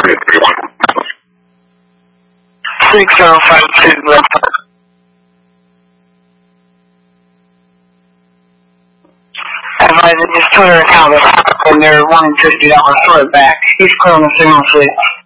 6052 left. Advise that his Twitter account was hacked and they're wanting $50 for it back. He's clear on the signal switch.